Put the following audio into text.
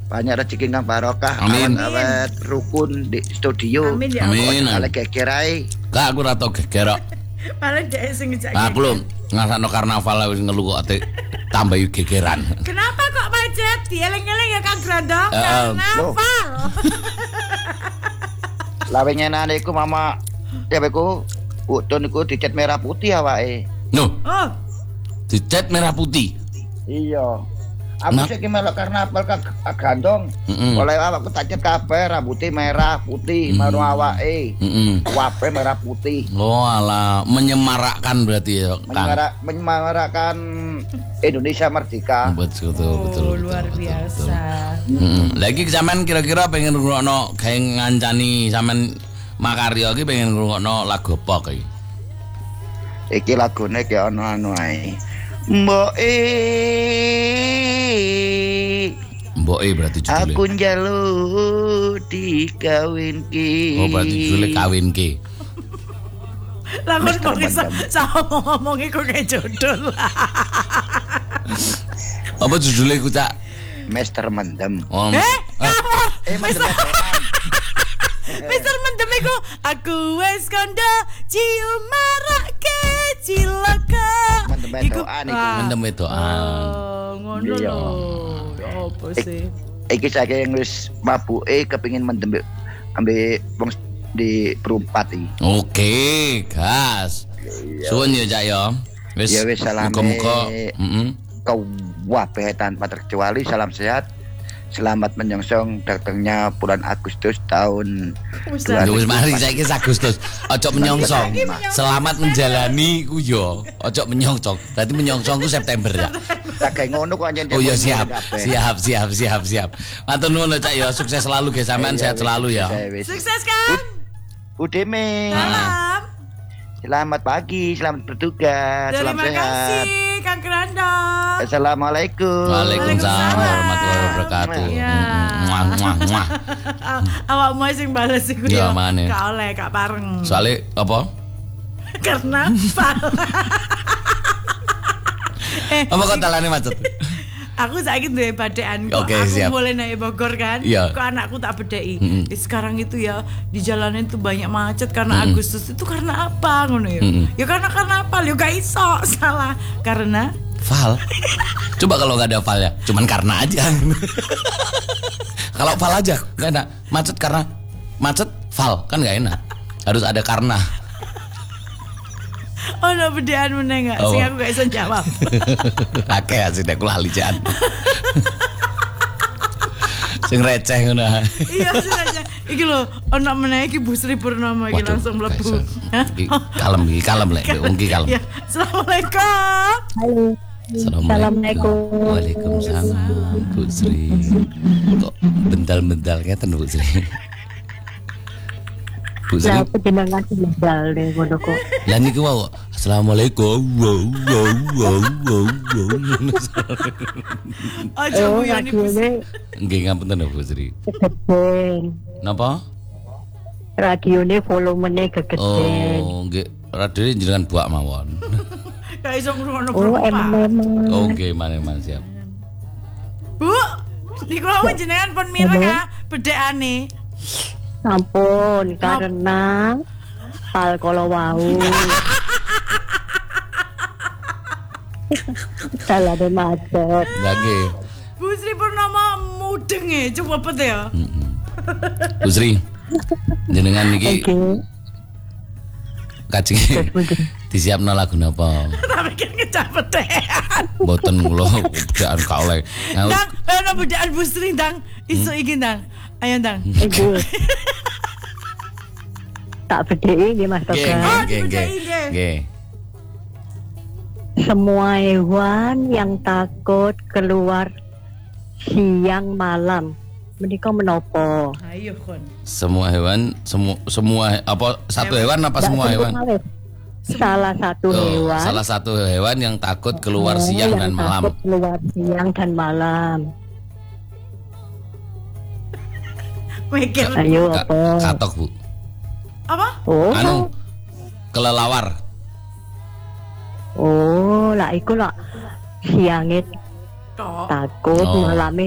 Banyak rezeki kang barokah. Amin. Awet rukun di studio. Amin ya. Amin. Ale gegerai. Kak aku ora tau geger kok. Malah dhek sing ngejak. Aku lho ngrasakno karnaval wis ngelu kok ate tambah gegeran. Kenapa kok macet? Dieling-eling ya Kang Grandong. Karnaval. Lawengenan iku mama deweku udun iku dicat merah putih awake. No, Oh, dicat merah putih. Iya. Aku sik melok karnaval gandong. Oleh awakku tak cat kabeh rambutnya merah putih, maru awake. Wape merah putih. Oh alah, menyemarakkan berarti ya, Kang. Menyemarakkan Indonesia merdeka. Betul. luar biasa. Lagi sampean kira-kira pengen ngrungokno gawe ngancani sampean makarya iki pengen ngrungokno lagu apa iki? Iki lagune ki ana anu ae. Mboke Berarti judulnya. aku njaluk dikawinke. Oh berarti judulnya kawinke. Lah kok iso sama ngomong iku kayak jodoh. Apa judulnya iku, Cak? Mister Mendem. Oh. Mister Mendem iku aku wis kondo cium marake cilaka. Mendem doan iku. Mendem wedokan. Ngono Iya. lho. Apa sih? Iki saking wis mabuke kepengin mendem ambe wong di perumpat iki. Oke, gas. Suwun ya, Cak ya. Ya wis salame. Muga-muga Kabeh tanpa terkecuali salam sehat. Selamat menyongsong datangnya bulan Agustus tahun Ya wis mari saiki Agustus. Ojo menyongsong. Selamat menjalani ku yo. Ojo menyongsong. Berarti menyongsong ku September ya. tak kayak ngono kok anjen. Oh ya siap. Matur nuwun Cak ya. Sukses selalu ge sampean sehat selalu ya. Sukses kan? Udeme. Salam. Selamat pagi, selamat bertugas, salam Terima sehat. kasih Kang Grandong. Assalamualaikum. Waalaikumsalam warahmatullahi wabarakatuh. Iya. Muah. Awakmu sing bales iku Ya, ya. mane. Gak oleh, gak pareng. Soale apa? Karena Apa kok talane macet? aku saiki duwe badekan kok. Oke, Aku siap. boleh naik Bogor kan. Iya. Kok anakku tak bedai. Sekarang itu ya di jalanan itu banyak macet karena Agustus itu karena apa ngono ya? Ya karena apa? Ya gak iso salah karena Val. Coba kalau nggak ada Val ya, cuman karena aja. Kalau Val aja nggak enak. Macet karena macet Val kan nggak enak. Harus ada karena. oh no bedean meneh gak sing Oh. aku gak iso jawab. Akeh asih nek kula lali jan. Sing receh ngono. Iya sih aja. Iki lho ana meneh iki Bu Sri Purnomo iki Waduh, langsung mlebu. Iki kalem lek, wongki kalem. Ya, Assalamualaikum. Halo. Assalamualaikum. Waalaikumsalam Bu Sri. Kok bental-bental ngeten Bu Sri. Bu Sri. Ya aku jenengan medal deh ngono kok. Lah niku wae. Assalamualaikum. Wow. Aja Bu Yani Bu Sri. Nggih ngapunten Bu Sri. Gegeden. Napa? Radione volumene gegeden. Oh, nggih. Radio jenengan buak mawon. Gak iso ngrungokno Oh, emang. Oh, nggih, mane siap. Bu, niku awak jenengan pun mireng ya bedekane. Sampun karena hal kala wau. Salah de macet. Lah nggih. Bu Sri Purnomo mudeng e, coba pet ya. Bu Sri. Jenengan niki Oke. kajeng disiapno lagu napa? Tapi kan ngecap bedean. Mboten kula bedaan ka oleh. Dang, ana bedean Bu Sri dang. Iso iki dang. Ayo dang. Ibu. Tak bedheki nggih Mas Toga. Nggih. Semua hewan yang takut keluar siang malam menika menapa? Ayo kon. Semua hewan, semua apa satu hewan apa semua hewan? Salah satu hewan. Salah satu hewan yang takut keluar siang dan yang malam. takut keluar siang dan malam. Mikir. Ayo apa? Katok Bu. Apa? Oh. Anu kelelawar. Oh, lah iku lah siangit Tok. takut Oh. malame